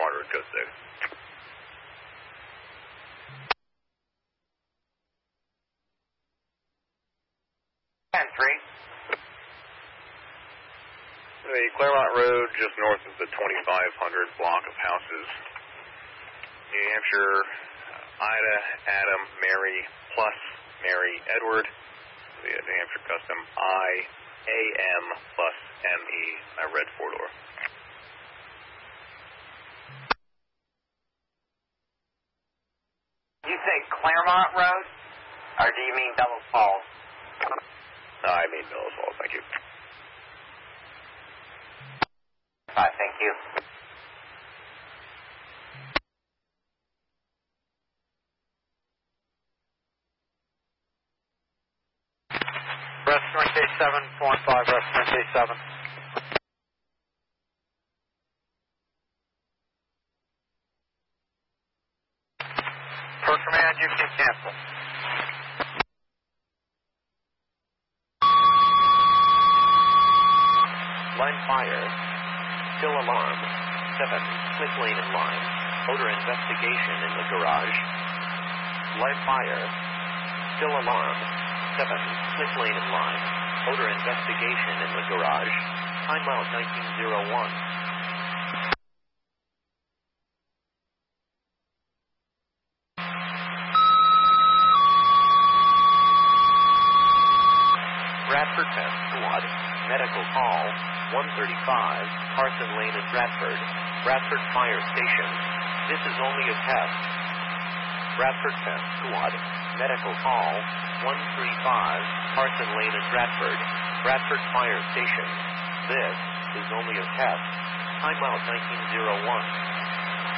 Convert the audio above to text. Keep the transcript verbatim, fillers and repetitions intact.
Claremont Road, code six. ten three. The Claremont Road, just north of the twenty-five hundred block of houses. New Hampshire, Ida, Adam, Mary, plus Mary, Edward. The New Hampshire Custom, I, A M, plus M E, a red four-door. You say Claremont Road? Or do you mean Bellows Falls? No, I mean Bellows Falls, thank you. Five, thank you. Restaurant K seven, four and five, Restaurant K seven. Per command, you can cancel. Line fire. Still alarm. seven. Quick lane in line. Odor investigation in the garage. Line fire. Still alarm. seven. Quick lane in line. Odor investigation in the garage. Timeout nineteen oh one. Bradford Test Squad. Medical call. one thirty-five. Carson Lane in Bradford. Bradford Fire Station. This is only a test. Bradford Test Squad. Medical call. one thirty-five. Carson Lane in Bradford. Bradford Fire Station. This is only a test. Timeout nineteen oh one.